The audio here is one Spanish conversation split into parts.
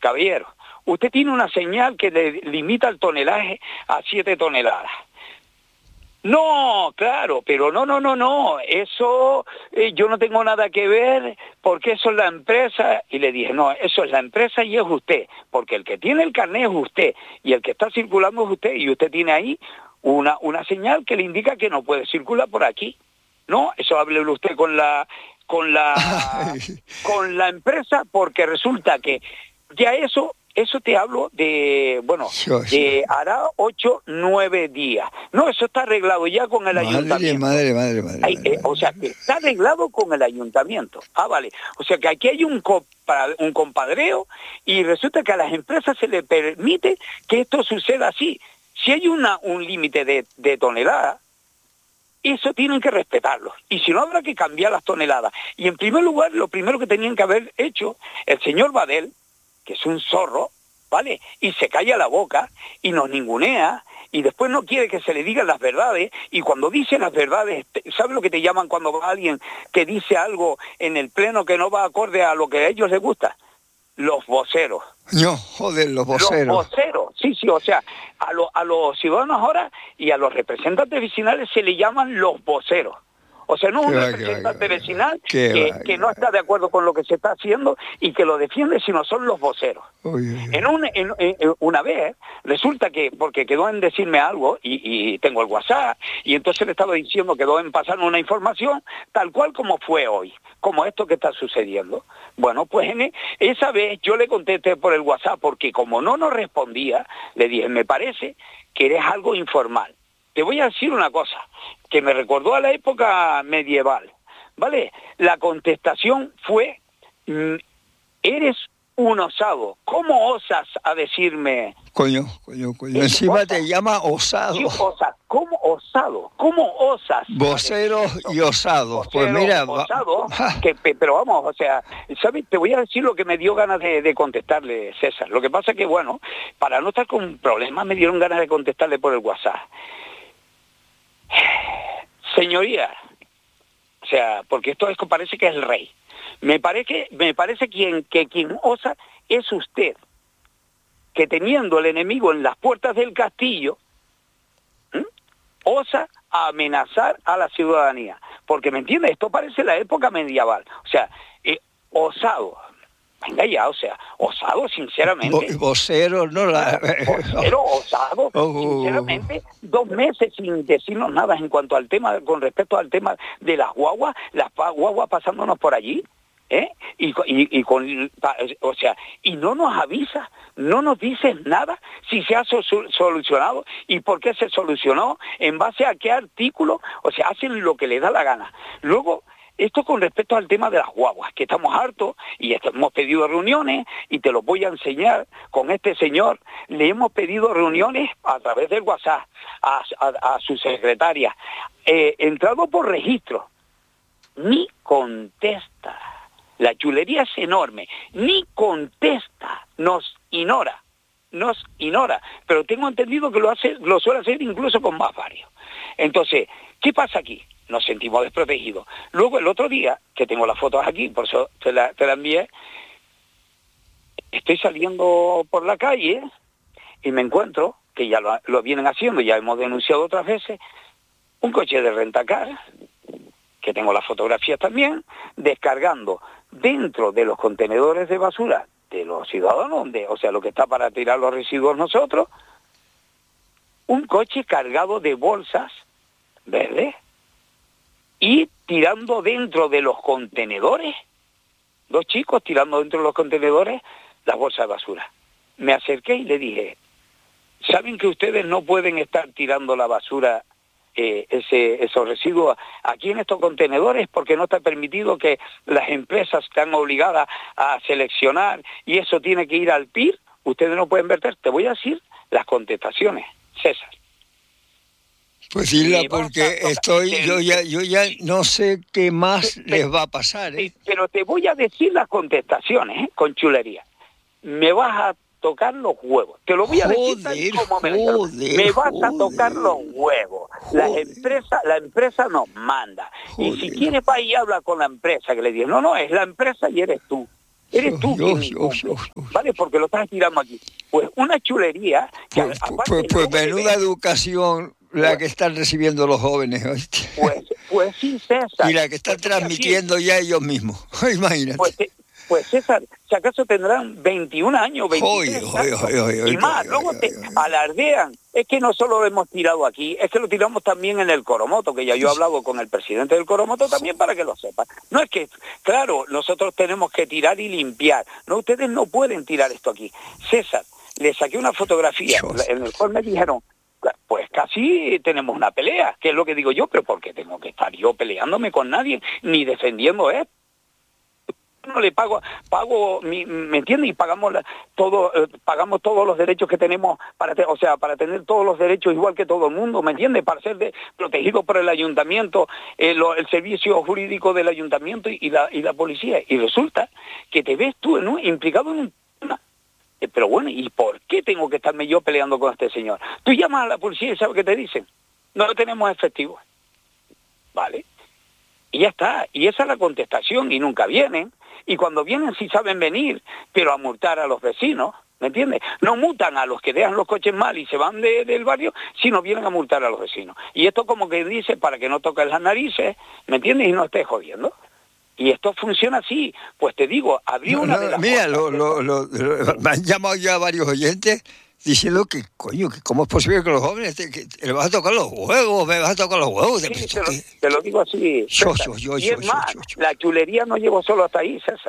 caballero, usted tiene una señal que le limita el tonelaje a 7 toneladas. No, claro, pero no, eso yo no tengo nada que ver porque eso es la empresa. Y le dije, no, eso es la empresa y es usted, porque el que tiene el carnet es usted y el que está circulando es usted y usted tiene ahí una señal que le indica que no puede circular por aquí. No, eso háblele usted con la empresa, porque resulta que ya eso te hablo de, bueno, de hará 8, 9 días. No, eso está arreglado ya con el ayuntamiento. Madre. O sea, que está arreglado con el ayuntamiento. Ah, vale. O sea, que aquí hay un compadreo y resulta que a las empresas se les permite que esto suceda así. Si hay un límite de toneladas, eso tienen que respetarlo. Y si no, habrá que cambiar las toneladas. Y en primer lugar, lo primero que tenían que haber hecho el señor Badel, que es un zorro, ¿vale? Y se calla la boca y nos ningunea y después no quiere que se le digan las verdades, y cuando dice las verdades, ¿sabes lo que te llaman cuando va alguien que dice algo en el pleno que no va acorde a lo que a ellos les gusta? Los voceros. No, joder, los voceros. Los voceros, sí, o sea, a los ciudadanos ahora y a los representantes vecinales se le llaman los voceros. O sea, no un representante vecinal que no está de acuerdo con lo que se está haciendo y que lo defiende, sino son los voceros. Una vez, resulta que, porque quedó en decirme algo, y tengo el WhatsApp, y entonces le estaba diciendo, quedó en pasarme una información, tal cual como fue hoy, como esto que está sucediendo. Bueno, pues esa vez yo le contesté por el WhatsApp, porque como no nos respondía, le dije, me parece que eres algo informal. Te voy a decir una cosa, que me recordó a la época medieval, ¿vale? La contestación fue, eres un osado. ¿Cómo osas a decirme? Coño. Encima te llama osado. Sí, ¿Cómo osado? ¿Cómo osas? Voceros y osados. Pues mira... Osado, pero vamos, o sea, ¿sabes? Te voy a decir lo que me dio ganas de contestarle, César. Lo que pasa es que, bueno, para no estar con problemas, me dieron ganas de contestarle por el WhatsApp. Señoría, o sea, porque esto parece que es el rey. Me parece que quien osa es usted, que teniendo el enemigo en las puertas del castillo, osa amenazar a la ciudadanía. Porque, ¿me entiende? Esto parece la época medieval. O sea, osado. Venga ya, o sea, osado, sinceramente. Vocero, no la... Vocero, osado, sinceramente, 2 meses sin decirnos nada en cuanto al tema, con respecto al tema de las guaguas pasándonos por allí, ¿eh? Y no nos avisa, no nos dices nada si se ha solucionado y por qué se solucionó, en base a qué artículo, o sea, hacen lo que les da la gana. Luego, esto con respecto al tema de las guaguas, que estamos hartos y hemos pedido reuniones, y te lo voy a enseñar con este señor. Le hemos pedido reuniones a través del WhatsApp a su secretaria, entrado por registro, ni contesta. La chulería es enorme, ni contesta, nos ignora, pero tengo entendido que lo suele hacer incluso con más varios. Entonces, ¿qué pasa aquí? Nos sentimos desprotegidos. Luego, el otro día, que tengo las fotos aquí, por eso te la envié, estoy saliendo por la calle y me encuentro, que ya lo vienen haciendo, ya hemos denunciado otras veces, un coche de rentacar, que tengo las fotografías también, descargando dentro de los contenedores de basura de los ciudadanos, o sea, lo que está para tirar los residuos nosotros, un coche cargado de bolsas verdes, y tirando dentro de los contenedores, 2 chicos tirando dentro de los contenedores las bolsas de basura. Me acerqué y le dije, ¿saben que ustedes no pueden estar tirando la basura, esos residuos aquí en estos contenedores, porque no está permitido, que las empresas están obligadas a seleccionar y eso tiene que ir al PIR? Ustedes no pueden verter. Te voy a decir las contestaciones, César. Pues dila, porque yo ya no sé qué más les va a pasar, ¿eh? Pero te voy a decir las contestaciones, con chulería. Me vas a tocar los huevos. Te lo voy a decir tal como me lo dijeron. Me vas a tocar los huevos. La empresa nos manda. Y si quieres, va y habla con la empresa, que le diga, no, es la empresa y eres tú. Eres tú quien incumple, ¿vale? Porque lo estás tirando aquí. Pues una chulería... Pues menuda educación la que están recibiendo los jóvenes, ¿oíste? Pues sí, César. Y la que están transmitiendo ya ellos mismos, imagínate. Pues César, si acaso tendrán 21 años, 23 años, y más, luego te alardean. Es que no solo lo hemos tirado aquí, es que lo tiramos también en el Coromoto, que ya yo he hablado con el presidente del Coromoto también para que lo sepan. No es que, claro, nosotros tenemos que tirar y limpiar. No, ustedes no pueden tirar esto aquí. César, le saqué una fotografía en el cual me dijeron, pues casi tenemos una pelea, que es lo que digo yo, pero ¿por qué tengo que estar yo peleándome con nadie, ni defendiendo esto? No le pago, ¿me entiendes? Y pagamos pagamos todos los derechos que tenemos para tener todos los derechos igual que todo el mundo, ¿me entiendes? Para ser protegidos por el ayuntamiento, el servicio jurídico del ayuntamiento y la policía. Y resulta que te ves tú implicado en una... Pero bueno, ¿y por qué tengo que estarme yo peleando con este señor? Tú llamas a la policía y ¿sabes qué te dicen? No tenemos efectivo. ¿Vale? Y ya está. Y esa es la contestación y nunca vienen. Y cuando vienen sí saben venir, pero a multar a los vecinos, ¿me entiendes? No multan a los que dejan los coches mal y se van del barrio, sino vienen a multar a los vecinos. Y esto como que dice para que no toques las narices, ¿me entiendes? Y no estés jodiendo. Y esto funciona así. Pues te digo, abrí una de las... Mira, me han llamado ya varios oyentes diciendo que, coño, que cómo es posible que los jóvenes le vas a tocar los huevos, me vas a tocar los huevos. Sí, te lo digo así. Y es más, la chulería no llegó solo hasta ahí, César.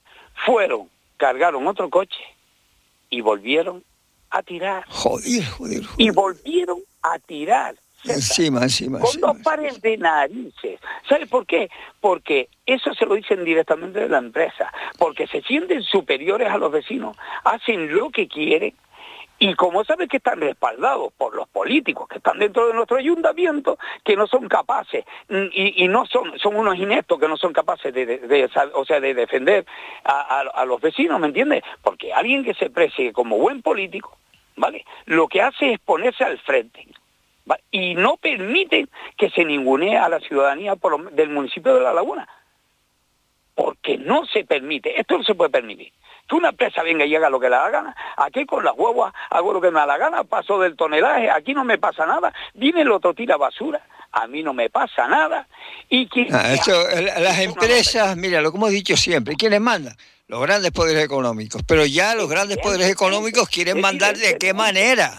Cargaron otro coche y volvieron a tirar. Joder. Y volvieron a tirar. Encima. Con dos pares de narices. ¿Sabes por qué? Porque eso se lo dicen directamente de la empresa. Porque se sienten superiores a los vecinos, hacen lo que quieren. Y como sabes que están respaldados por los políticos que están dentro de nuestro ayuntamiento, que no son capaces, y no son unos ineptos que no son capaces de defender a los vecinos, ¿me entiendes? Porque alguien que se precie como buen político, ¿vale? Lo que hace es ponerse al frente, ¿vale? Y no permiten que se ningunee a la ciudadanía del municipio de La Laguna. Porque no se permite, esto no se puede permitir. Que una empresa venga y haga lo que le da la gana, aquí con las huevas hago lo que me da la gana, paso del tonelaje, aquí no me pasa nada, viene el otro tira basura, a mí no me pasa nada. Y las empresas, mira, lo que hemos dicho siempre, ¿quiénes mandan? Los grandes poderes económicos, pero ya los grandes poderes económicos quieren mandar ¿de qué manera?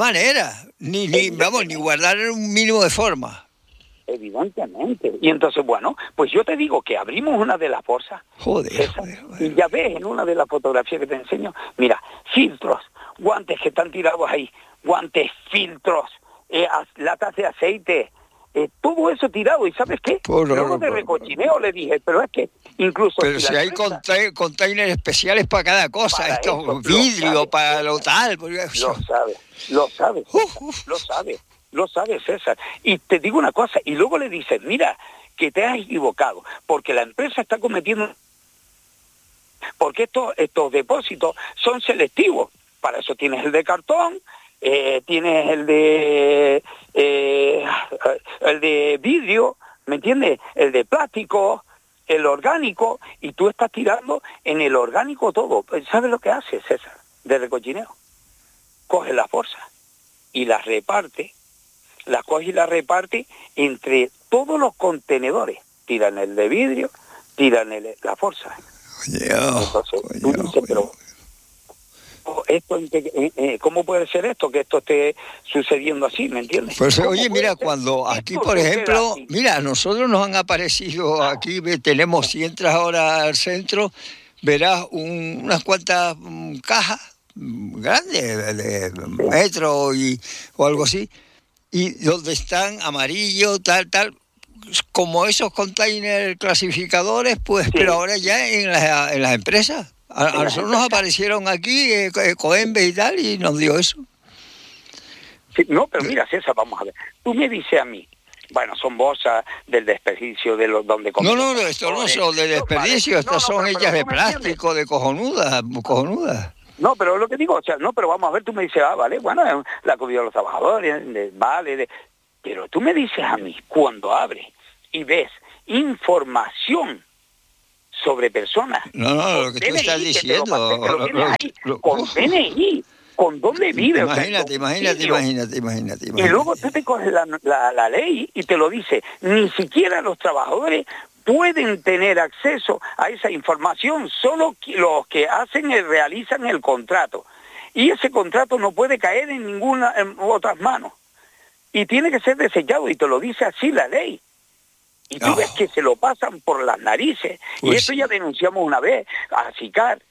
Ni guardar un mínimo de forma. Evidentemente. Y entonces, bueno, pues yo te digo que abrimos una de las bolsas. Joder. Y ya ves en una de las fotografías que te enseño, mira, filtros, guantes que están tirados ahí, guantes, latas de aceite, todo eso tirado. ¿Y sabes qué? Luego de recochineo le dije, pero es que incluso... Pero si hay containers especiales para cada cosa, vidrio, para lo tal... Lo sabes, César. Y te digo una cosa, y luego le dices, mira, que te has equivocado, porque la empresa está cometiendo... Porque estos depósitos son selectivos. Para eso tienes el de cartón, tienes el de vidrio, ¿me entiendes? El de plástico, el orgánico, y tú estás tirando en el orgánico todo. ¿Sabes lo que hace, César, de recochineo? Coge las bolsas y las reparte, la coge y la reparte entre todos los contenedores. Tiran el de vidrio, tiran la bolsa. Entonces, tú dices, pero ¿cómo puede ser esto? Que esto esté sucediendo así, ¿me entiendes? Pues oye, mira, cuando aquí, por ejemplo, mira, a nosotros nos han aparecido aquí, tenemos, si entras ahora al centro, verás unas cuantas cajas grandes, de metro o algo así, y donde están amarillo, tal, como esos containers clasificadores, pues, sí. Pero ahora ya en las empresas. A nosotros nos aparecieron aquí Coembes y tal, y nos dio eso. Sí, no, pero mira, César, vamos a ver. Tú me dices a mí, bueno, son bolsas del desperdicio de los donde... No, estos no son de desperdicio, estas son hechas de plástico, de cojonudas. No, pero lo que digo, o sea, no, pero vamos a ver, tú me dices, vale, bueno, la comida de los trabajadores, pero tú me dices a mí, cuando abres y ves información sobre personas. No, lo que tú estás diciendo. Con DNI, con dónde vive. Imagínate. Y luego tú te coges la ley y te lo dice, ni siquiera los trabajadores pueden tener acceso a esa información, solo los que realizan el contrato. Y ese contrato no puede caer en otras manos. Y tiene que ser desechado, y te lo dice así la ley. Y tú ves que se lo pasan por las narices. Pues, y esto ya denunciamos una vez a SICAR,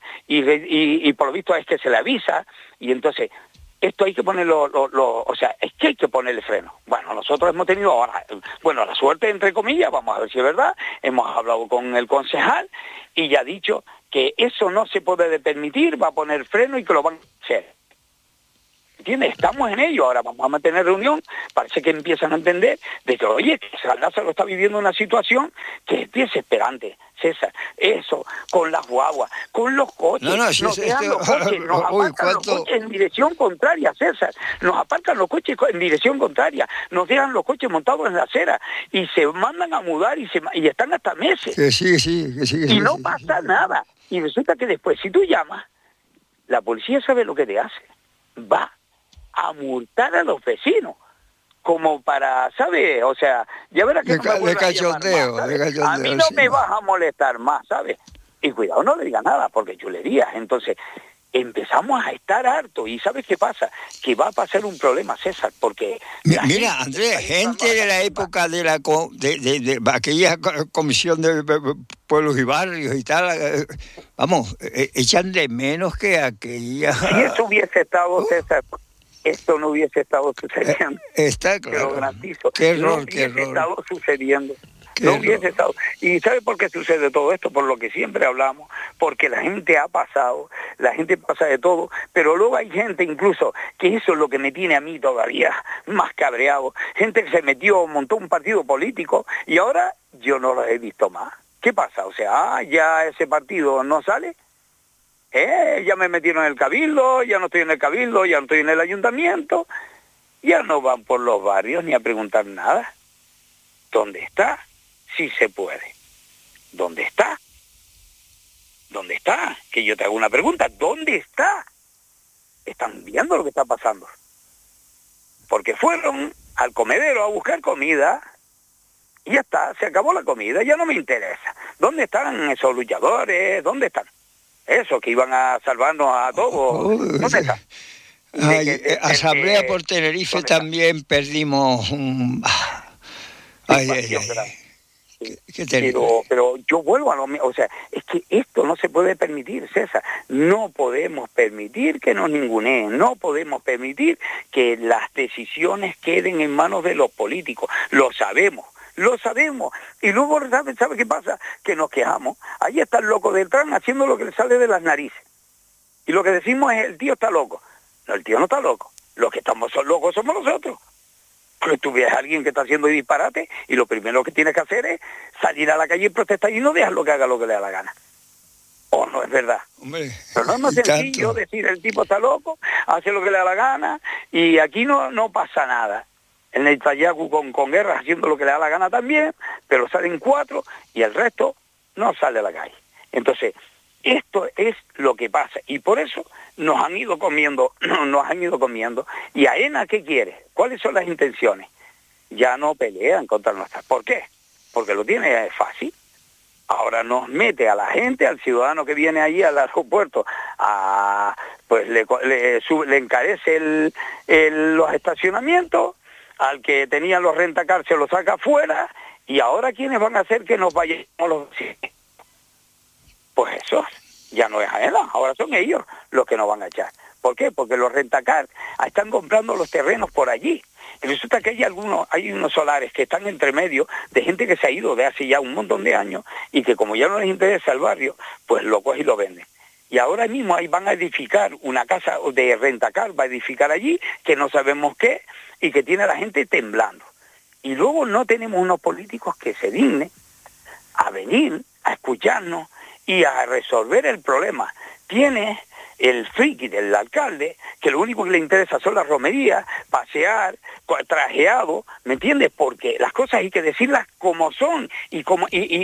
y por lo visto es que se le avisa, y entonces esto hay que ponerlo, o sea, es que hay que ponerle freno. Bueno, nosotros hemos tenido ahora, la suerte, entre comillas, vamos a ver si es verdad, hemos hablado con el concejal, y ya ha dicho que eso no se puede permitir, va a poner freno y que lo van a hacer. ¿Entiendes? Estamos en ello, ahora vamos a mantener reunión, parece que empiezan a entender de que, oye, que Lázaro está viviendo una situación que es desesperante, César. Eso, con las guaguas, con los coches, nos aparcan los coches en dirección contraria, César, nos aparcan los coches en dirección contraria, nos dejan los coches montados en la acera y se mandan a mudar y están hasta meses. Y no pasa nada. Y resulta que después, si tú llamas, la policía sabe lo que te hace, va a multar a los vecinos, como para, ¿sabes? O sea, ya verás que de cachondeo. A mí no me vas a molestar más, ¿sabes? Y cuidado, no le diga nada, porque chulerías. Entonces, empezamos a estar hartos, y ¿sabes qué pasa? Que va a pasar un problema, César, porque... Mira, Andrés, gente de la época de aquella comisión de pueblos y barrios y tal, vamos, echan de menos que aquella... Si eso hubiese estado, César, esto no hubiese estado sucediendo. Está claro. Te lo garantizo. Qué error, no hubiese estado sucediendo. No hubiese estado. ¿Y sabe por qué sucede todo esto? Por lo que siempre hablamos, porque la gente ha pasado, la gente pasa de todo, pero luego hay gente incluso, que eso es lo que me tiene a mí todavía más cabreado, gente que se metió, montó un partido político, y ahora yo no lo he visto más. ¿Qué pasa? O sea, ya ese partido no sale. Ya me metieron en el cabildo, ya no estoy en el cabildo, ya no estoy en el ayuntamiento, ya no van por los barrios ni a preguntar nada. ¿Dónde está? Sí se puede. ¿Dónde está? ¿Dónde está? Que yo te hago una pregunta, ¿dónde está? Están viendo lo que está pasando. Porque fueron al comedero a buscar comida, y ya está, se acabó la comida, ya no me interesa. ¿Dónde están esos luchadores? ¿Dónde están? Esos que iban a salvarnos a todos. ¿Dónde están? Asamblea por Tenerife también perdimos pero yo vuelvo a lo mismo, o sea, es que esto no se puede permitir, César. No podemos permitir que nos ninguneen, no podemos permitir que las decisiones queden en manos de los políticos. Lo sabemos. Y luego, ¿sabe qué pasa? Que nos quejamos. Ahí está el loco del tran haciendo lo que le sale de las narices. Y lo que decimos es, el tío está loco. No, el tío no está loco. Los que estamos locos somos nosotros. Porque tú ves a alguien que está haciendo disparate, y lo primero que tienes que hacer es salir a la calle y protestar, y no dejarlo que haga lo que le da la gana. ¿O no es verdad? Hombre, pero no es más sencillo decir, el tipo está loco, hace lo que le da la gana, y aquí no pasa nada. En el Tayacu con guerras haciendo lo que le da la gana también, pero salen 4 y el resto no sale a la calle. Entonces, esto es lo que pasa, y por eso nos han ido comiendo. ¿Y AENA qué quiere? ¿Cuáles son las intenciones? Ya no pelean contra nuestras. ¿Por qué? Porque lo tiene fácil. Ahora nos mete a la gente, al ciudadano que viene allí al aeropuerto, pues le encarece los estacionamientos, al que tenía los rentacar se los saca afuera, y ahora ¿quiénes van a hacer que nos vayamos los vecinos? Pues eso ya no es AENA, ahora son ellos los que nos van a echar. ¿Por qué? Porque los rentacar están comprando los terrenos por allí. Y resulta que hay unos solares que están entre medio de gente que se ha ido de hace ya un montón de años, y que como ya no les interesa el barrio, pues lo cogen y lo venden. Y ahora mismo ahí van a edificar una casa de rentacar, va a edificar allí, que no sabemos qué, y que tiene a la gente temblando. Y luego no tenemos unos políticos que se dignen a venir, a escucharnos y a resolver el problema. Tienes el friki del alcalde, que lo único que le interesa son las romerías, pasear, trajeado, ¿me entiendes? Porque las cosas hay que decirlas como son y como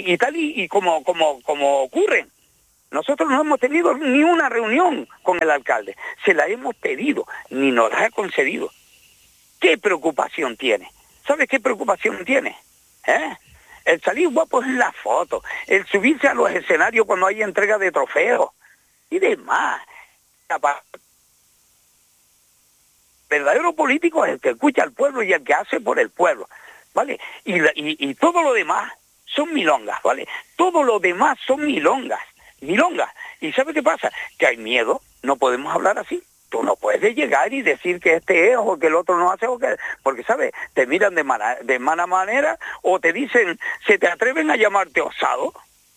ocurren. Nosotros no hemos tenido ni una reunión con el alcalde, se la hemos pedido, ni nos la ha concedido. ¿Qué preocupación tiene? ¿Sabes qué preocupación tiene? El salir guapo en la foto, el subirse a los escenarios cuando hay entrega de trofeos y demás. El verdadero político es el que escucha al pueblo y el que hace por el pueblo, ¿vale? Y todo lo demás son milongas, ¿vale? Todo lo demás son milongas. ¿Y ¿sabe qué pasa? Que hay miedo, no podemos hablar así. Tú no puedes llegar y decir que este es o que el otro no hace, porque, ¿sabes? Te miran de mala manera o te dicen, se te atreven a llamarte osado.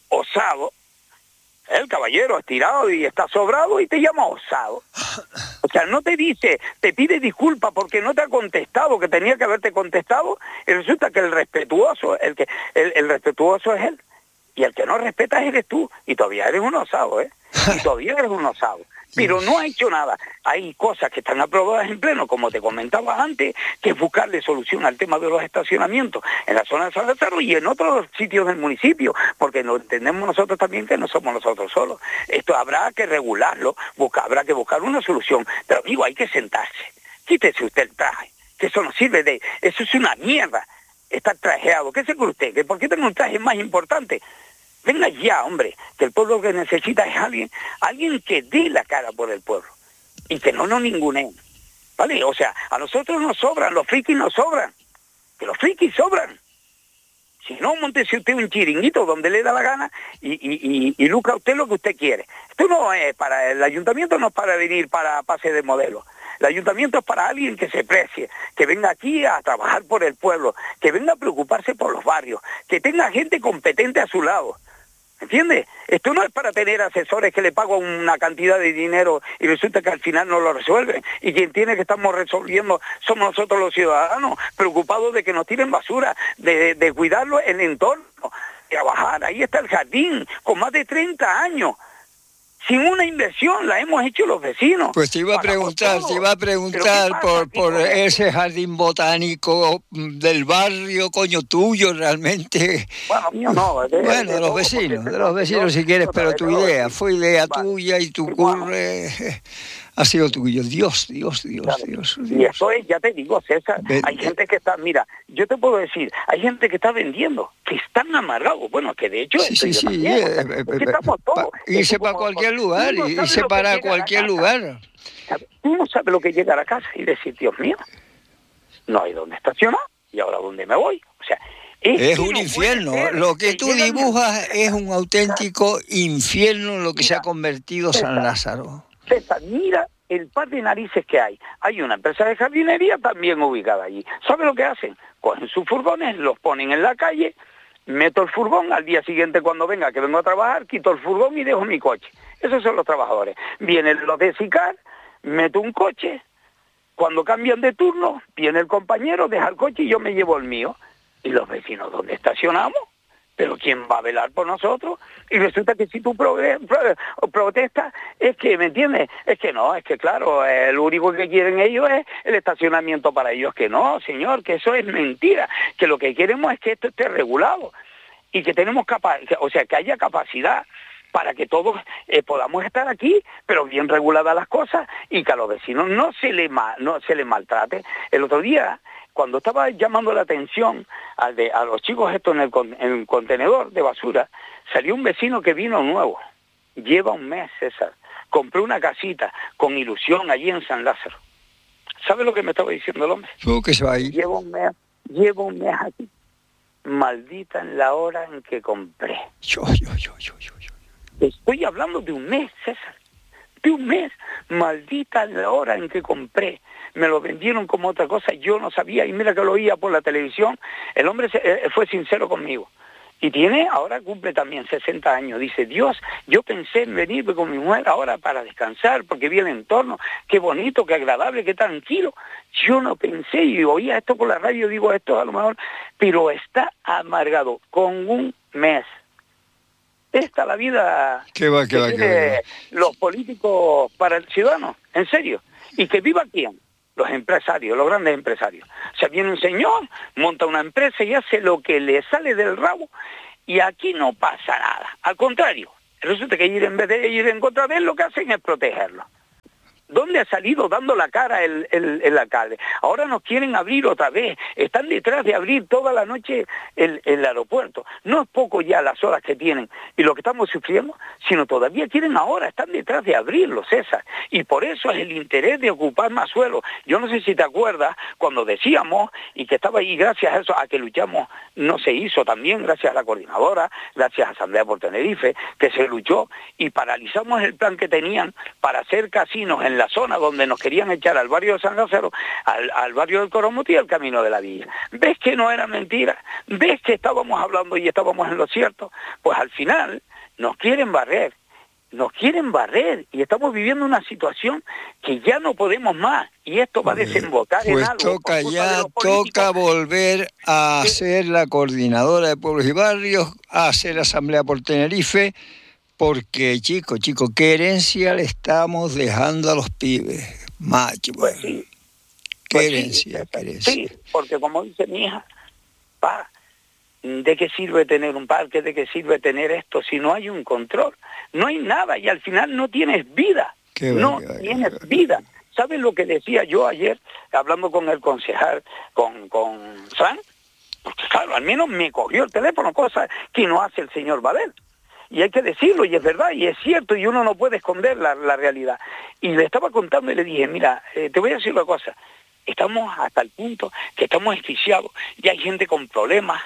El caballero estirado y está sobrado y te llama osado. O sea, no te dice, te pide disculpas porque no te ha contestado, que tenía que haberte contestado, y resulta que el respetuoso, el respetuoso es él. Y el que no respetas eres tú, y todavía eres un osado, Y todavía eres un osado. Pero no ha hecho nada. Hay cosas que están aprobadas en pleno, como te comentaba antes, que es buscarle solución al tema de los estacionamientos en la zona de San Lázaro y en otros sitios del municipio, porque lo entendemos nosotros también que no somos nosotros solos. Esto habrá que regularlo, habrá que buscar una solución. Pero amigo, hay que sentarse. Quítese usted el traje, que eso no sirve de... Eso es una mierda, estar trajeado. ¿Qué se cree usted? ¿Que por qué tengo un traje más importante? Venga ya, hombre, que el pueblo que necesita es alguien que dé la cara por el pueblo y que no nos ninguneen, ¿vale? O sea, a nosotros nos sobran, los frikis nos sobran, que los frikis sobran. Si no, montese usted un chiringuito donde le da la gana y lucra usted lo que usted quiere. Esto no es para, el ayuntamiento no es para venir para pase de modelo. El ayuntamiento es para alguien que se precie, que venga aquí a trabajar por el pueblo, que venga a preocuparse por los barrios, que tenga gente competente a su lado. ¿Entiendes? Esto no es para tener asesores que le pagan una cantidad de dinero y resulta que al final no lo resuelven. Y quien tiene que estamos resolviendo somos nosotros los ciudadanos, preocupados de que nos tiren basura, de cuidarlo el entorno, trabajar. Ahí está el jardín, con más de 30 años. Sin una inversión, la hemos hecho los vecinos. Pues te iba a preguntar por ese jardín botánico del barrio, coño, tuyo realmente. Bueno, mío no. De los vecinos si quieres, pero tu idea, fue idea tuya y tu curre ha sido tuyo. Dios. Y esto es, ya te digo, César, hay gente que está, mira, yo te puedo decir, hay gente que está vendiendo, que están amargados. Bueno, que de hecho... Sí. Estamos todos. Irse para cualquier lugar, irse para cualquier lugar. Tú no sabes lo que llega a la casa y decir, Dios mío, no hay dónde estacionar, y ahora dónde me voy. O sea, es un infierno. Lo que tú dibujas es un auténtico infierno en lo que se ha convertido San Lázaro. César, mira el par de narices que hay. Hay una empresa de jardinería también ubicada allí. ¿Sabe lo que hacen? Cogen sus furgones, los ponen en la calle, meto el furgón, al día siguiente cuando venga, que vengo a trabajar, quito el furgón y dejo mi coche. Esos son los trabajadores. Vienen los de SICAR, meto un coche, cuando cambian de turno, viene el compañero, deja el coche y yo me llevo el mío. ¿Y los vecinos dónde estacionamos? ¿Pero quién va a velar por nosotros? Y resulta que si tú protestas, es que, ¿me entiendes? Es que no, es que claro, lo único que quieren ellos es el estacionamiento para ellos. Que no, señor, que eso es mentira. Que lo que queremos es que esto esté regulado y que tenemos que haya capacidad para que todos podamos estar aquí, pero bien reguladas las cosas y que a los vecinos no se les maltrate. El otro día, cuando estaba llamando la atención a los chicos estos en el contenedor de basura, salió un vecino que vino nuevo. Lleva un mes, César. Compré una casita con ilusión allí en San Lázaro. ¿Sabe lo que me estaba diciendo el hombre? ¿Qué se va ahí? Llevo un mes aquí. Maldita en la hora en que compré. Yo. Estoy hablando de un mes, César. De un mes. Maldita la hora en que compré. Me lo vendieron como otra cosa. Yo no sabía. Y mira que lo oía por la televisión. El hombre fue sincero conmigo. Y ahora cumple también 60 años. Dice, Dios, yo pensé en venirme con mi mujer ahora para descansar, porque vi el entorno. Qué bonito, qué agradable, qué tranquilo. Yo no pensé, y oía esto por la radio, digo esto a lo mejor, pero está amargado con un mes. Esta es la vida que tienen los políticos para el ciudadano, en serio. ¿Y que viva quién? Los empresarios, los grandes empresarios. O sea, viene un señor, monta una empresa y hace lo que le sale del rabo, y aquí no pasa nada. Al contrario, resulta que en vez de ir en contra de él, lo que hacen es protegerlo. ¿Dónde ha salido dando la cara el alcalde? Ahora nos quieren abrir otra vez. Están detrás de abrir toda la noche el aeropuerto. No es poco ya las horas que tienen y lo que estamos sufriendo, sino todavía quieren ahora, están detrás de abrirlo, César. Y por eso es el interés de ocupar más suelo. Yo no sé si te acuerdas cuando decíamos, y que estaba ahí gracias a eso, a que luchamos, no se hizo también, gracias a la coordinadora, gracias a Asamblea por Tenerife, que se luchó y paralizamos el plan que tenían para hacer casinos en la zona donde nos querían echar al barrio de San Lázaro, al barrio del Coromotí y al Camino de la Villa. ¿Ves que no era mentira? ¿Ves que estábamos hablando y estábamos en lo cierto? Pues al final nos quieren barrer y estamos viviendo una situación que ya no podemos más y esto va a desembocar en algo. Toca volver a ser la coordinadora de pueblos y barrios, a hacer Asamblea por Tenerife, porque, chico, ¿qué herencia le estamos dejando a los pibes? Macho, pues sí. ¿Qué herencia? Sí, porque como dice mi hija, ¿de qué sirve tener un parque? ¿De qué sirve tener esto si no hay un control? No hay nada y al final no tienes vida. Tienes vida. ¿Sabes lo que decía yo ayer, hablando con el concejal, con Frank? Porque claro, al menos me cogió el teléfono, cosa que no hace el señor Badel. Y hay que decirlo, y es verdad, y es cierto, y uno no puede esconder la realidad. Y le estaba contando y le dije, mira, te voy a decir una cosa, estamos hasta el punto que estamos asfixiados, y hay gente con problemas,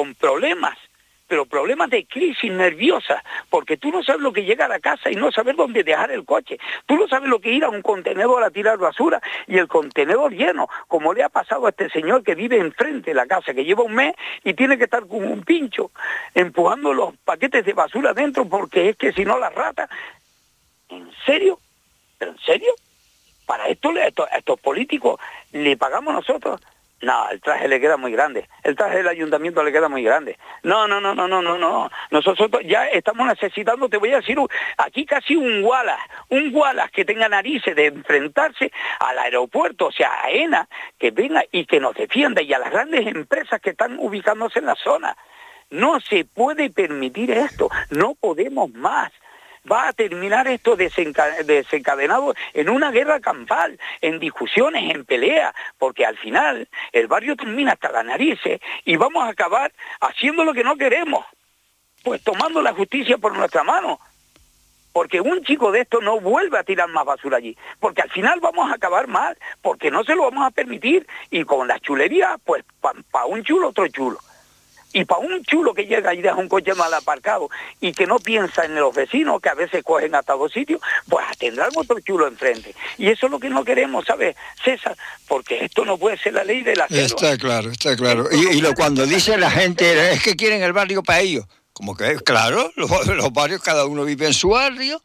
pero problemas de crisis nerviosa, porque tú no sabes lo que llega a la casa y no sabes dónde dejar el coche, tú no sabes lo que ir a un contenedor a tirar basura y el contenedor lleno, como le ha pasado a este señor que vive enfrente de la casa, que lleva un mes y tiene que estar con un pincho empujando los paquetes de basura dentro porque es que si no las ratas. ¿En serio? ¿Pero en serio? ¿Para estos políticos le pagamos nosotros? No, el traje le queda muy grande. El traje del ayuntamiento le queda muy grande. No. Nosotros ya estamos necesitando, te voy a decir, aquí casi un Wallace que tenga narices de enfrentarse al aeropuerto, o sea, a AENA, que venga y que nos defienda, y a las grandes empresas que están ubicándose en la zona. No se puede permitir esto, no podemos más. Va a terminar esto desencadenado en una guerra campal, en discusiones, en peleas, porque al final el barrio termina hasta las narices y vamos a acabar haciendo lo que no queremos, pues tomando la justicia por nuestra mano, porque un chico de esto no vuelve a tirar más basura allí, porque al final vamos a acabar mal, porque no se lo vamos a permitir, y con las chulerías, pues pa' un chulo, otro chulo. Y para un chulo que llega y deja un coche mal aparcado y que no piensa en los vecinos, que a veces cogen hasta 2 sitios, pues tendrá otro chulo enfrente. Y eso es lo que no queremos, ¿sabes, César? Porque esto no puede ser la ley de la selva. Está claro. Y cuando dice la gente, es que quieren el barrio para ellos. Como que, claro, los barrios, cada uno vive en su barrio,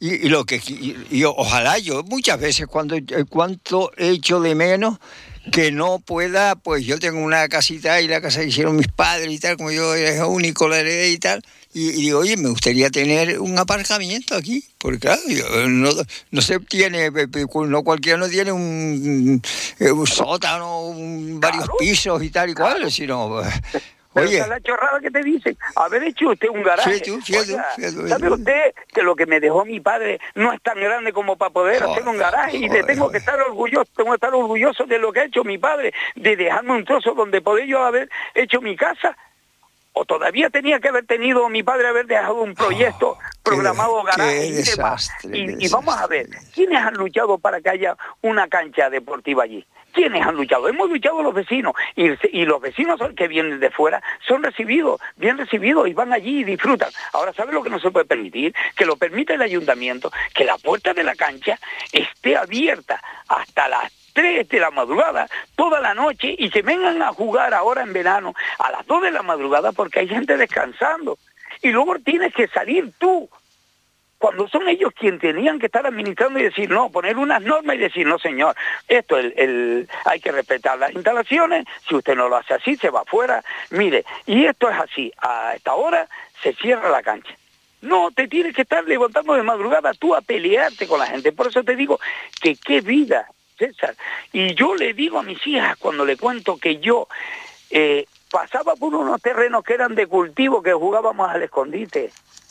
y ojalá yo, muchas veces cuánto echo de menos que no pueda, pues yo tengo una casita y la casa que hicieron mis padres y tal, como yo era único, la heredé y tal, y digo, oye, me gustaría tener un aparcamiento aquí, porque claro, no se tiene, no cualquiera no tiene un sótano, varios pisos y tal y cual, sino... Pero esa es la chorrada que te dicen, haber hecho usted un garaje. ¿Sabe usted que lo que me dejó mi padre no es tan grande como para poder hacer un garaje? Y le tengo que estar orgulloso de lo que ha hecho mi padre, de dejarme un trozo donde poder yo haber hecho mi casa. O todavía tenía que haber tenido mi padre haber dejado un proyecto programado, garaje y demás. Y vamos a ver, ¿quiénes han luchado para que haya una cancha deportiva allí? ¿Quiénes han luchado? Hemos luchado los vecinos, y los vecinos que vienen de fuera son bien recibidos y van allí y disfrutan. Ahora, ¿sabes lo que no se puede permitir? Que lo permita el ayuntamiento, que la puerta de la cancha esté abierta hasta las 3 de la madrugada, toda la noche, y que vengan a jugar ahora en verano a las 2 de la madrugada porque hay gente descansando. Y luego tienes que salir tú, cuando son ellos quienes tenían que estar administrando y decir, no, poner unas normas y decir, no señor, esto hay que respetar las instalaciones, si usted no lo hace así, se va afuera, mire, y esto es así, a esta hora se cierra la cancha. No, te tienes que estar levantando de madrugada tú a pelearte con la gente. Por eso te digo que qué vida, César. Y yo le digo a mis hijas cuando le cuento que yo pasaba por unos terrenos que eran de cultivo, que jugábamos al escondite.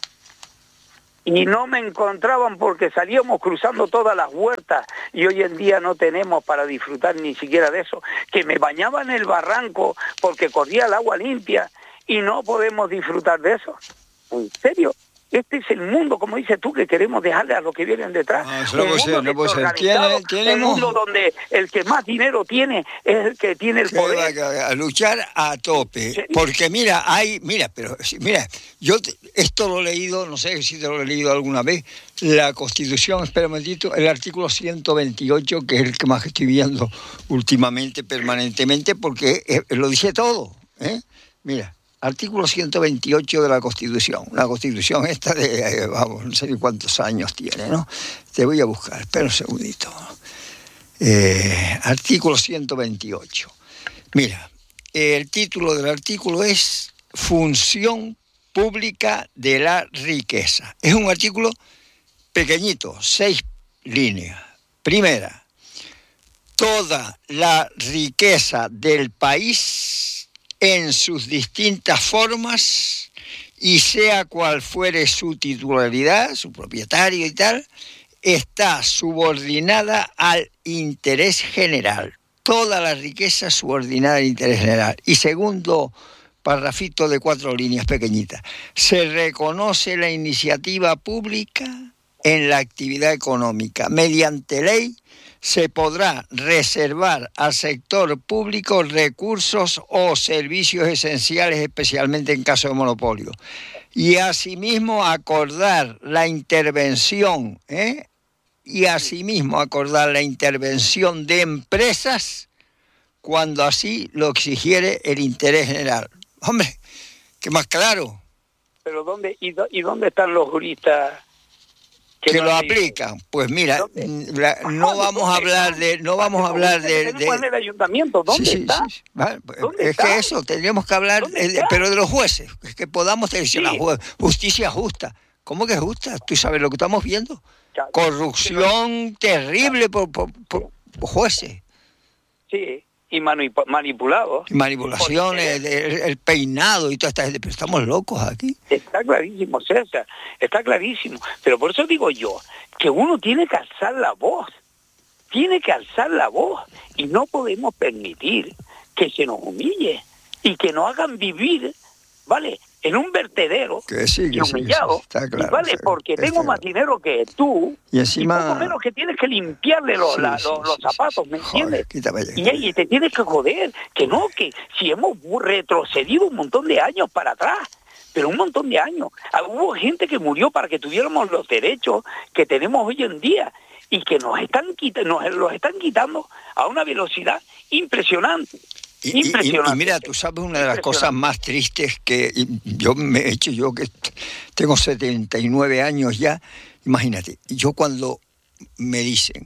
Y no me encontraban porque salíamos cruzando todas las huertas y hoy en día no tenemos para disfrutar ni siquiera de eso. Que me bañaba en el barranco porque corría el agua limpia y no podemos disfrutar de eso. ¿En serio? Este es el mundo, como dices tú, que queremos dejarle a los que vienen detrás. No puede ser, no puede ser. Un mundo donde el que más dinero tiene es el que tiene el poder. A luchar a tope. ¿Sí? Porque mira, esto lo he leído, no sé si te lo he leído alguna vez, la Constitución, espera un momentito, el artículo 128, que es el que más estoy viendo últimamente, permanentemente, porque lo dice todo. Mira. Artículo 128 de la Constitución. La Constitución esta de, vamos, no sé ni cuántos años tiene, ¿no? Te voy a buscar, espera un segundito. Artículo 128. Mira, el título del artículo es Función Pública de la Riqueza. Es un artículo pequeñito, 6 líneas. Primera, toda la riqueza del país en sus distintas formas y sea cual fuere su titularidad, su propietario y tal, está subordinada al interés general. Toda la riqueza subordinada al interés general. Y segundo parrafito de 4 líneas pequeñitas. Se reconoce la iniciativa pública en la actividad económica. Mediante ley se podrá reservar al sector público recursos o servicios esenciales, especialmente en caso de monopolio. Y asimismo acordar la intervención, de empresas cuando así lo exigiere el interés general. Hombre, ¿qué más claro? Pero ¿dónde están los juristas que lo aplican? Pues mira, no vamos a hablar de el ayuntamiento, ¿dónde está? Sí. Vale, es que eso tendríamos que hablar, pero de los jueces, es que podamos decir la justicia justa. ¿Cómo que justa? ¿Tú sabes lo que estamos viendo? Corrupción terrible por jueces. Sí. Y manipulados. Y manipulaciones, el peinado y toda esta gente. Pero estamos locos aquí. Está clarísimo, César. Está clarísimo. Pero por eso digo yo, que uno tiene que alzar la voz. Tiene que alzar la voz. Y no podemos permitir que se nos humille. Y que nos hagan vivir, ¿vale?, en un vertedero y humillado, está claro, ¿vale? Porque tengo más dinero que tú y encima poco menos que tienes que limpiarle los zapatos, ¿me entiendes? Y te tienes que joder, que si hemos retrocedido un montón de años para atrás, pero un montón de años. Hubo gente que murió para que tuviéramos los derechos que tenemos hoy en día y que nos los están quitando a una velocidad impresionante. Y mira, tú sabes una de las cosas más tristes que yo que tengo 79 años ya, imagínate, yo cuando me dicen,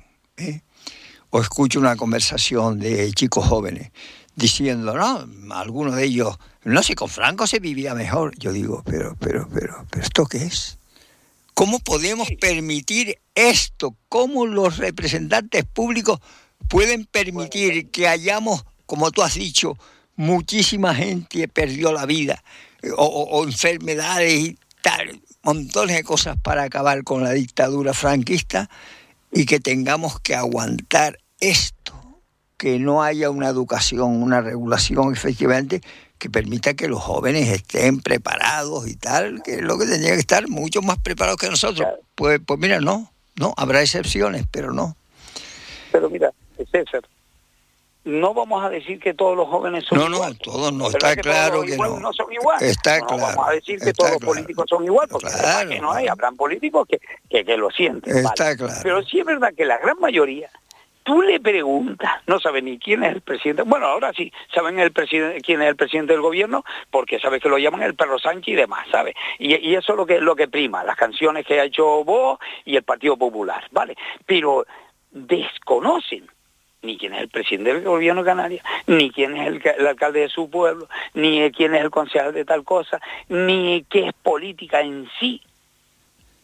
o escucho una conversación de chicos jóvenes diciendo, no, algunos de ellos, no sé, con Franco se vivía mejor, yo digo, pero ¿esto qué es? ¿Cómo podemos permitir esto? ¿Cómo los representantes públicos pueden permitir que hayamos, como tú has dicho, muchísima gente perdió la vida, o enfermedades y tal, montones de cosas para acabar con la dictadura franquista, y que tengamos que aguantar esto, que no haya una educación, una regulación efectivamente que permita que los jóvenes estén preparados y tal, que es lo que tendría que estar mucho más preparados que nosotros? Pues mira, no, habrá excepciones, pero no. Pero mira, César, no vamos a decir que todos los jóvenes son iguales. No, todos no, está claro que no. No son iguales. Está claro. No vamos a decir que todos los políticos son iguales, porque que no hay, habrán políticos que lo sienten. Está claro. Pero sí es verdad que la gran mayoría, tú le preguntas, no saben ni quién es el presidente. Bueno, ahora sí, saben quién es el presidente del gobierno, porque sabes que lo llaman el perro Sánchez y demás, ¿sabes? Y eso es lo que prima, las canciones que ha hecho Vox y el Partido Popular, ¿vale? Pero desconocen ni quién es el presidente del gobierno de Canarias, ni quién es el alcalde de su pueblo, ni quién es el concejal de tal cosa, ni qué es política en sí.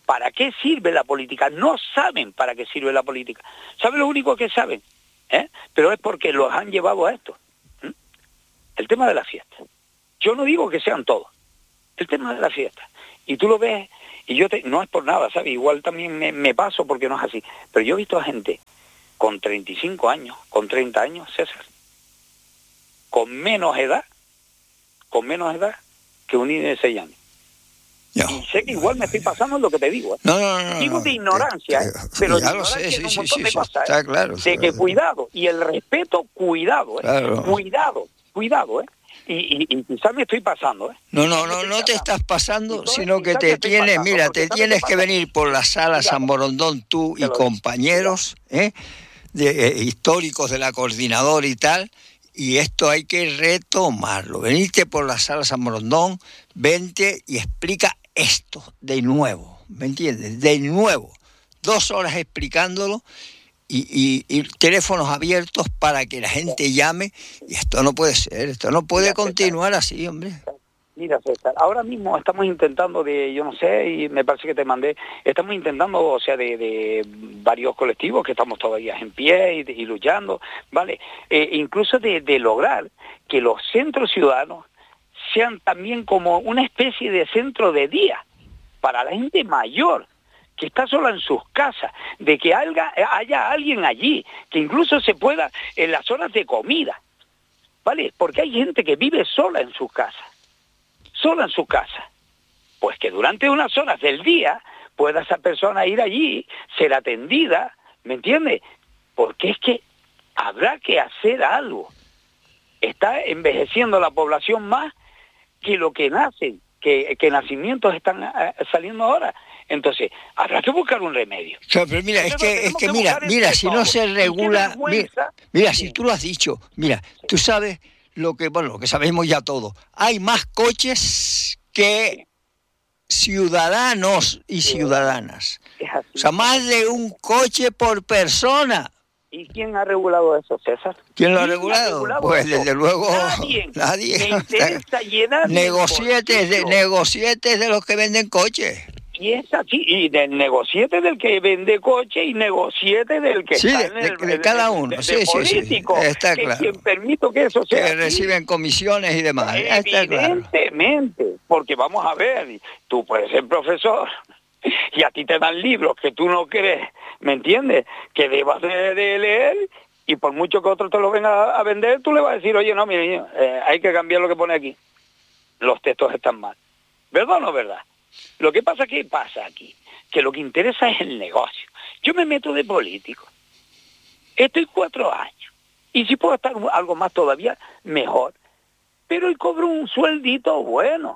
para qué sirve la política. No saben para qué sirve la política. ¿Saben lo único que saben? Pero es porque los han llevado a esto. El tema de la fiesta. Yo no digo que sean todos. El tema de la fiesta. Y tú lo ves, y no es por nada, ¿sabes? Igual también me paso porque no es así. Pero yo he visto a gente con 35 años, con 30 años, César, con menos edad que un niño de 6 años. No. Y sé que igual me estoy pasando en lo que te digo. No. Digo de ignorancia, pero ya de lo sé, ignorancia en un montón sí, de cosas. está claro. De que cuidado, y el respeto, cuidado, Claro. Cuidado, Y quizás me estoy pasando, No te estás pasando, sino que te tienes, mira, te tienes que venir por la sala San Borondón, tú y compañeros, históricos de la coordinadora y tal, y esto hay que retomarlo. Venite por la sala San Borondón, vente y explica esto de nuevo, ¿me entiendes? De nuevo, 2 horas explicándolo y teléfonos abiertos para que la gente llame, y esto no puede ser, esto no puede continuar así, hombre. Mira, César, ahora mismo estamos intentando yo no sé, y me parece que te mandé, estamos intentando, o sea, de varios colectivos que estamos todavía en pie y luchando, ¿vale? Incluso de lograr que los centros ciudadanos sean también como una especie de centro de día para la gente mayor, que está sola en sus casas, de que haya alguien allí, que incluso se pueda en las horas de comida, ¿vale? Porque hay gente que vive sola en sus casas. Pues que durante unas horas del día pueda esa persona ir allí, ser atendida, ¿me entiendes? Porque es que habrá que hacer algo. Está envejeciendo la población más que lo que nacen, que nacimientos están saliendo ahora. Entonces, habrá que buscar un remedio. Claro, pero mira, es que mira, si no se regula, mira, si tú lo has dicho, mira, tú sabes lo que sabemos ya todo. Hay más coches que ciudadanos y ciudadanas. O sea, más de un coche por persona. ¿Y quién ha regulado eso, César? ¿Quién lo ha regulado? Pues eso? Desde luego nadie. Me interesa llenar negocietes de los que venden coches. Y es así, y del negociete del que vende coche y negociete del que está de cada uno, político, está que claro. Quien permito que eso sea que reciben comisiones y demás. Evidentemente, claro. Porque vamos a ver, tú puedes ser profesor y a ti te dan libros que tú no crees, ¿me entiendes? Que debas de leer, y por mucho que otro te lo venga a vender, tú le vas a decir, oye, no, mire, niño, hay que cambiar lo que pone aquí. Los textos están mal. ¿Verdad o no verdad? Lo que pasa, ¿qué pasa aquí? Que lo que interesa es el negocio. Yo me meto de político. Estoy 4 años. Y si puedo estar algo más todavía, mejor. Pero hoy cobro un sueldito bueno.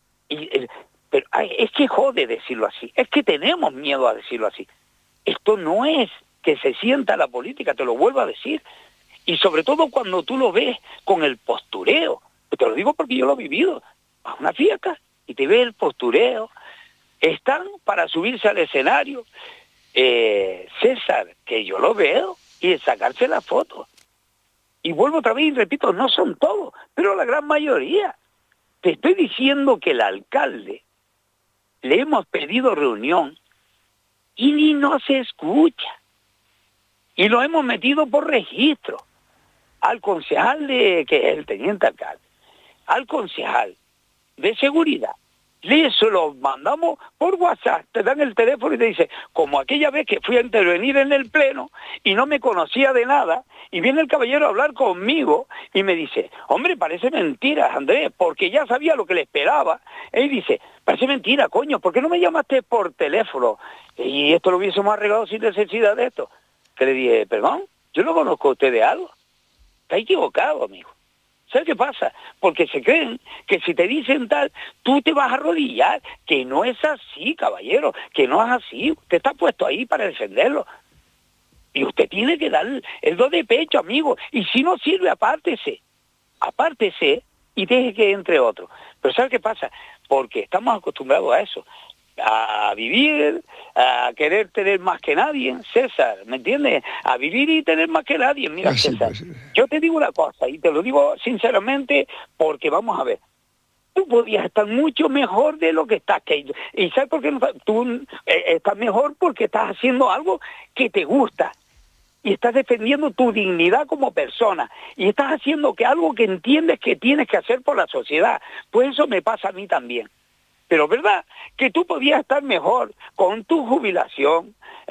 Pero es que jode decirlo así. Es que tenemos miedo a decirlo así. Esto no es que se sienta la política, te lo vuelvo a decir. Y sobre todo cuando tú lo ves con el postureo. Te lo digo porque yo lo he vivido. A una fiesta y te ve el postureo. Están para subirse al escenario. César, que yo lo veo, y sacarse la foto. Y vuelvo otra vez y repito, no son todos, pero la gran mayoría. Te estoy diciendo que el alcalde le hemos pedido reunión y ni nos escucha. Y lo hemos metido por registro. Al concejal que es el teniente alcalde, al concejal de seguridad, se lo mandamos por WhatsApp, te dan el teléfono y te dice, como aquella vez que fui a intervenir en el pleno y no me conocía de nada, y viene el caballero a hablar conmigo y me dice, hombre, parece mentira, Andrés, porque ya sabía lo que le esperaba. Y dice, parece mentira, coño, ¿por qué no me llamaste por teléfono? Y esto lo hubiésemos arreglado sin necesidad de esto. Que le dije, perdón, yo no conozco a usted de algo. Está equivocado, amigo. ¿Sabes qué pasa? Porque se creen que si te dicen tal, tú te vas a arrodillar, que no es así, caballero, que no es así. Usted está puesto ahí para defenderlo. Y usted tiene que dar el do de pecho, amigo. Y si no sirve, apártese y deje que entre otro. Pero ¿sabes qué pasa? Porque estamos acostumbrados a eso, a vivir, a querer tener más que nadie, César, ¿me entiendes? A vivir y tener más que nadie. Mira, César, yo te digo una cosa, y te lo digo sinceramente, porque vamos a ver, tú podías estar mucho mejor de lo que estás. ¿Y sabes por qué no? Tú estás mejor porque estás haciendo algo que te gusta. Y estás defendiendo tu dignidad como persona. Y estás haciendo algo que entiendes que tienes que hacer por la sociedad. Pues eso me pasa a mí también. Pero ¿verdad? Que tú podías estar mejor con tu jubilación,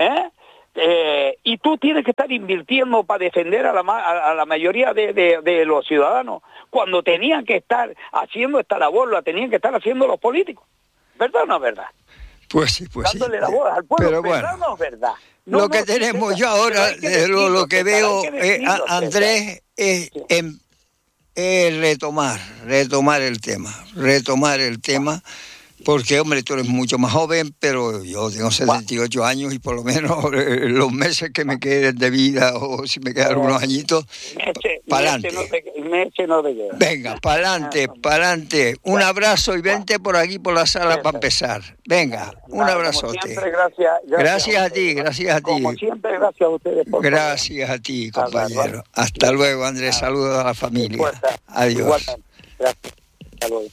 y tú tienes que estar invirtiendo para defender a la mayoría de los ciudadanos, cuando tenían que estar haciendo esta labor, la tenían que estar haciendo los políticos. ¿Verdad o no es verdad? Pues sí. Dándole la voz al pueblo, pero ¿verdad bueno, o no es verdad? Lo que tenemos yo ahora, lo que veo, Andrés, es retomar el tema, porque, hombre, tú eres mucho más joven, pero yo tengo 78 años y por lo menos los meses que me queden de vida, o si me quedan algunos añitos, para adelante. Venga, para adelante. Un abrazo y vente por aquí, por la sala, para empezar. Venga, un abrazote. Siempre, gracias a ti. Como siempre, gracias a ustedes. Gracias a ti, compañero. Hasta luego, Andrés. Saludos a la familia. Adiós. Gracias. Hasta luego.